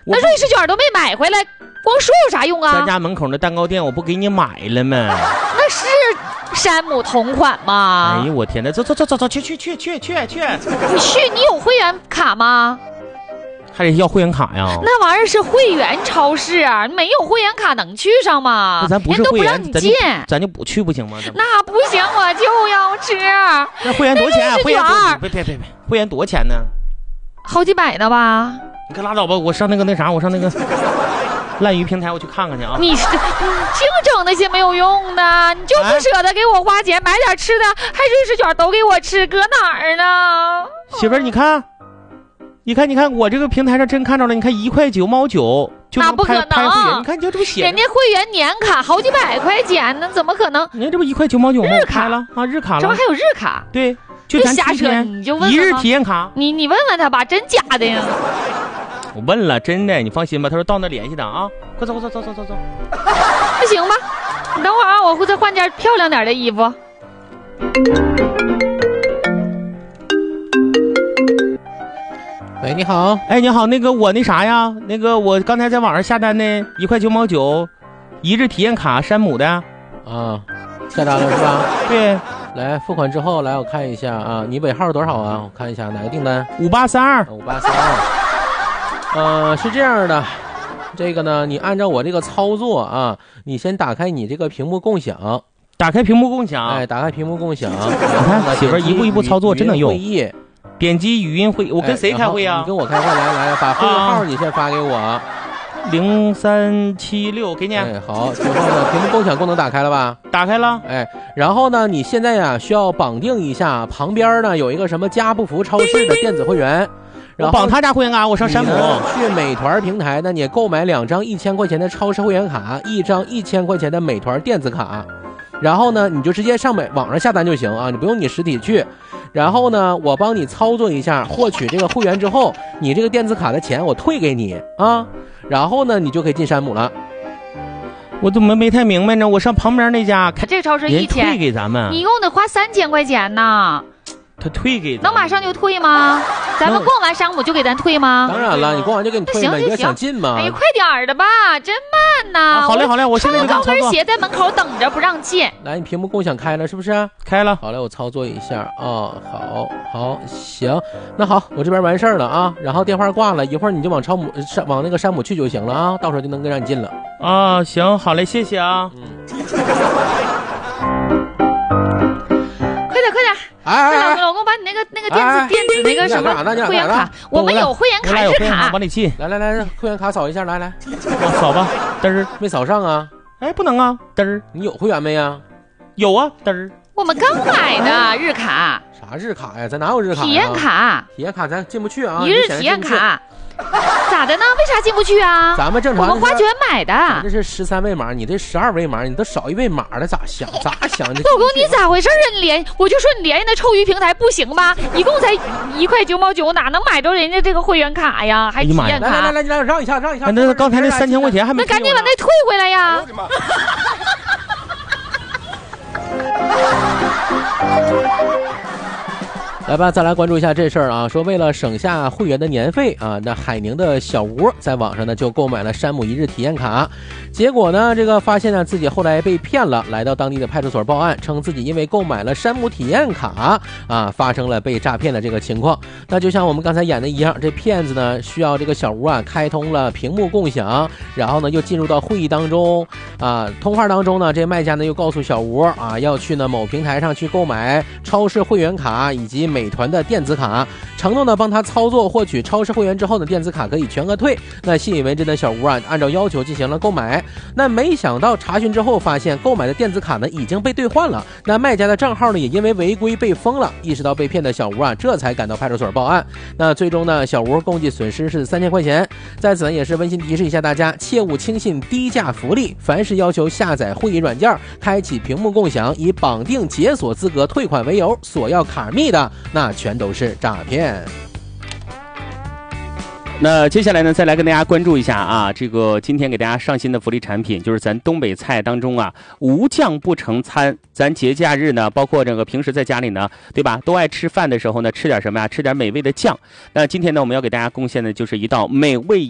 那瑞士卷都没买回来，光说有啥用啊？ 咱家门口的蛋糕店我不给你买了吗？ 那是山姆同款吗？ 哎呦我天哪，走，去！ 你去，你有会员卡吗？ 还得要会员卡呀？ 那玩意儿是会员超市啊，没有会员卡能去上吗？ 那咱不是会员， 人都不让你进， 咱就不去不行吗？ 那不行，我就要吃。 那会员多少钱？会员别，会员多少钱呢？ 好几百呢吧？ 你可拉倒吧，我上那个烂鱼平台我去看看去啊！ 你净整那些没有用的，你就不舍得给我花钱买点吃的，还瑞士卷都给我吃，搁哪儿呢？ 媳妇儿，你看，我这个平台上真看着了，你看1块9毛9就能拍会员，你看你就这么写， 人家会员年卡好几百块钱呢，怎么可能？ 你看这不1块9毛9吗？ 日卡了啊，日卡了， 这不还有日卡？ 对，就咱瞎扯，你就问 1日体验卡， 你问问他吧，真假的呀？ 我问了，真的，你放心吧。他说到那联系的啊，快走。 不行吧？你等会儿啊，我会再换件漂亮点的衣服。 喂，你好， 哎，你好，那个我那啥呀，那个我刚才在网上下单的1块9毛91日体验卡，山姆的啊，下单了是吧？ 对， 来付款之后，来我看一下啊，你尾号是多少啊？我看一下哪个订单 ？5832。 是这样的，这个呢，你按照我这个操作啊，你先打开你这个屏幕共享， 哎，打开屏幕共享， 你看媳妇儿一步一步操作真的用。 会议， 点击语音会议，我跟谁开会啊？ 你跟我开会，来，把会议号你先发给我 ，0376，给你。 哎，好，之后呢，屏幕共享功能打开了吧？ 打开了。 哎，然后呢，你现在呀需要绑定一下，旁边呢有一个什么家不服超市的电子会员。 我绑他家会员卡，我上山姆去美团平台呢，你购买2张1000块钱的超市会员卡，1张1000块钱的美团电子卡，然后呢，你就直接上网上下单就行啊，你不用你实体去。然后呢，我帮你操作一下，获取这个会员之后，你这个电子卡的钱我退给你啊，然后呢，你就可以进山姆了。 我怎么没太明白呢？我上旁边那家， 这个超市1000， 退给咱们， 你一共得花3000块钱呢。 他退给能马上就退吗？咱们逛完山姆就给咱退吗？ 当然了，你逛完就给你退吗？你要想进吗？ 哎呀，快点儿的吧，真慢呐！ 好嘞，我现在就高跟鞋在门口等着不让进。 来，你屏幕共享开了是不是？ 开了。 好嘞，我操作一下啊。好，行，那好，我这边完事儿了啊。然后电话挂了，一会儿你就往那个山姆去就行了啊，到时候就能让你进了。 啊，行，好嘞，谢谢啊。 快点！哎，老公，把你那个电子那个什么会员卡，我们有会员卡日卡， 帮你进。 来，会员卡扫一下，来， 扫吧。嘚儿没扫上啊？ 哎，不能啊，嘚儿。 你有会员没呀？ 有啊，嘚儿。 我们刚买的日卡。 啥日卡呀？咱哪有日卡？ 体验卡。 体验卡咱进不去啊。 1日体验卡。咋的呢？为啥进不去啊？ 咱们正常， 我们花钱买的。 这是13位码，你这12位码，你都少1位码了，咋想？老公，你咋回事啊？我就说你连那臭鱼平台不行吧？一共才1块9毛9，哪能买着人家这个会员卡呀？还体验卡？ 来，让一下。 那刚才那3000块钱还没。 那赶紧把那退回来呀！ 来吧，再来关注一下这事儿啊！说为了省下会员的年费啊，那海宁的小吴在网上呢就购买了山姆1日体验卡，结果呢这个发现呢自己后来被骗了，来到当地的派出所报案，称自己因为购买了山姆体验卡啊，发生了被诈骗的这个情况。那就像我们刚才演的一样，这骗子呢需要这个小吴啊开通了屏幕共享，然后呢又进入到会议当中啊，通话当中呢，这卖家呢又告诉小吴啊要去呢某平台上去购买超市会员卡以及美团的电子卡，承诺呢帮他操作获取超市会员之后的电子卡可以全额退。那信以为真的小吴啊按照要求进行了购买，那没想到查询之后发现购买的电子卡呢已经被兑换了，那卖家的账号呢也因为违规被封了。意识到被骗的小吴啊这才赶到派出所报案。那最终呢小吴共计损失是3000块钱。在此呢也是温馨提示一下大家，切勿轻信低价福利，凡是要求下载会议软件开启屏幕共享以绑定解锁资格退款为由索要卡密的，那全都是诈骗。 那接下来呢，再来跟大家关注一下啊，这个今天给大家上新的福利产品，就是咱东北菜当中啊，无酱不成餐。咱节假日呢，包括这个平时在家里呢，对吧，都爱吃饭的时候呢，吃点什么呀？吃点美味的酱。那今天呢，我们要给大家贡献的就是一道美味